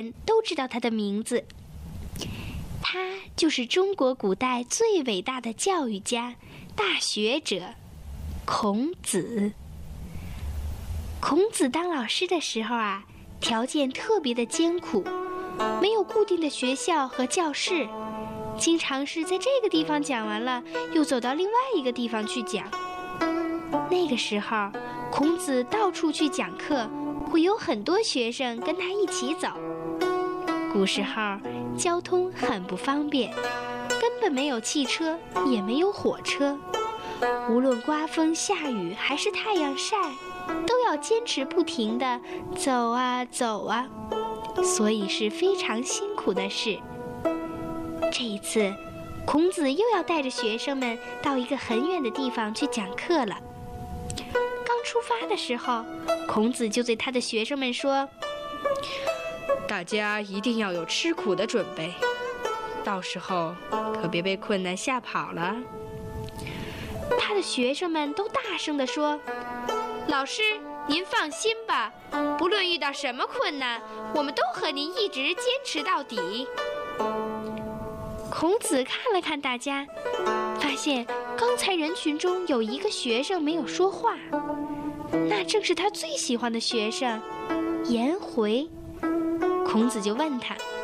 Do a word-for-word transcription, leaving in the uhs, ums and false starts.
人都知道他的名字。他就是中国古代最伟大的教育家、大学者孔子。孔子当老师的时候啊，条件特别的艰苦，没有固定的学校和教室，经常是在这个地方讲完了，又走到另外一个地方去讲。那个时候，孔子到处去讲课，会有很多学生跟他一起走。古时候交通很不方便，根本没有汽车，也没有火车，无论刮风下雨还是太阳晒，都要坚持不停地走啊走啊，所以是非常辛苦的事。这一次，孔子又要带着学生们到一个很远的地方去讲课了。刚出发的时候，孔子就对他的学生们说：大家一定要有吃苦的准备，到时候可别被困难吓跑了。他的学生们都大声地说：老师，您放心吧，不论遇到什么困难，我们都和您一直坚持到底。孔子看了看大家，发现刚才人群中有一个学生没有说话，那正是他最喜欢的学生颜回。孔子就问他：